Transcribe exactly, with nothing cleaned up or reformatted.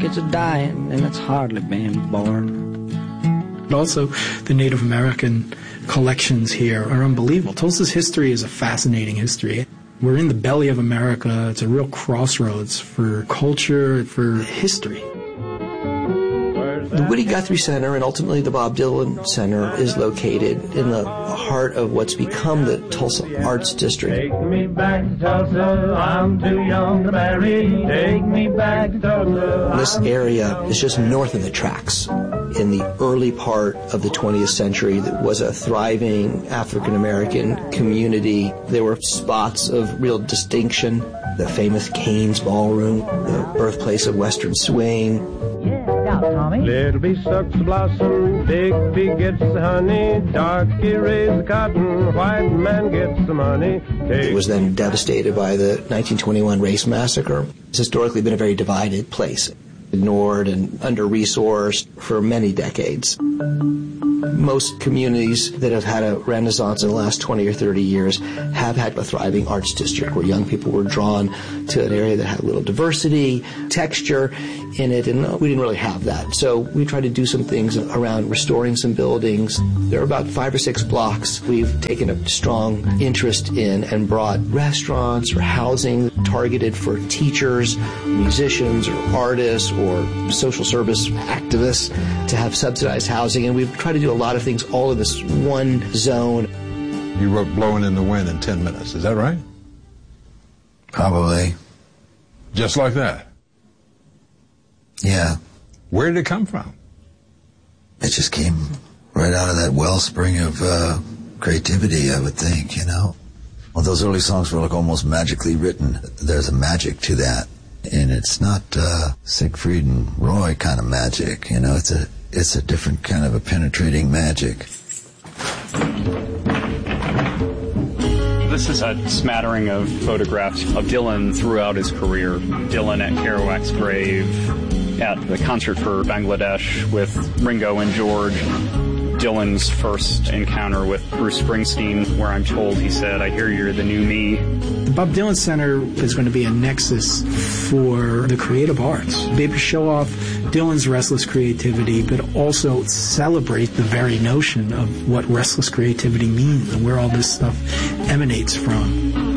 it's a dying and it's hardly been born. But also, the Native American collections here are unbelievable. Tulsa's history is a fascinating history. We're in the belly of America. It's a real crossroads for culture, for history. The Woody Guthrie Center and ultimately the Bob Dylan Center is located in the heart of what's become the Tulsa Arts District. Take me back to Tulsa, I'm too young to marry. Take me back to Tulsa. This area is just north of the tracks. In the early part of the twentieth century, there was a thriving African-American community. There were spots of real distinction. The famous Cain's Ballroom, the birthplace of Western swing. Yeah, Tommy. Little bee sucks the blossom, big bee gets the honey, darky raise the cotton, white man gets the money. It was then devastated by the nineteen twenty-one race massacre. It's historically been a very divided place, ignored and under-resourced for many decades. Most communities that have had a renaissance in the last twenty or thirty years have had a thriving arts district where young people were drawn to an area that had a little diversity, texture in it, and we didn't really have that. So we tried to do some things around restoring some buildings. There are about five or six blocks we've taken a strong interest in and brought restaurants or housing targeted for teachers, musicians, or artists, or social service activists to have subsidized housing, and we've tried to do a lot of things all in this one zone. You wrote Blowing in the Wind in ten minutes, is that right? Probably. Just like that? Yeah. Where did it come from? It just came right out of that wellspring of uh, creativity, I would think, you know. Well, those early songs were like almost magically written. There's a magic to that. And it's not uh, Siegfried and Roy kind of magic, you know. It's a it's a different kind of a penetrating magic. This is a smattering of photographs of Dylan throughout his career. Dylan at Kerouac's grave, at the concert for Bangladesh with Ringo and George. Dylan's first encounter with Bruce Springsteen, where I'm told he said, "I hear you're the new me." The Bob Dylan Center is going to be a nexus for the creative arts. Be able to show off Dylan's restless creativity, but also celebrate the very notion of what restless creativity means and where all this stuff emanates from.